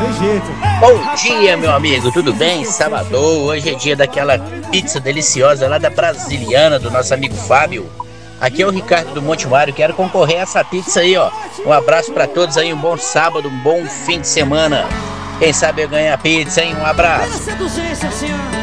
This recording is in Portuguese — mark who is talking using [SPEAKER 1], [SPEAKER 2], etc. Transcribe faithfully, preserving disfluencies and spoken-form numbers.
[SPEAKER 1] jeito.
[SPEAKER 2] Bom dia, meu amigo, tudo bem? Sábado, hoje é dia daquela pizza deliciosa lá da Brasiliana, do nosso amigo Fábio. Aqui é o Ricardo do Monte Mário, quero concorrer a essa pizza aí, ó. Um abraço pra todos aí, um bom sábado, um bom fim de semana. Quem sabe eu ganho a pizza, hein? Um abraço.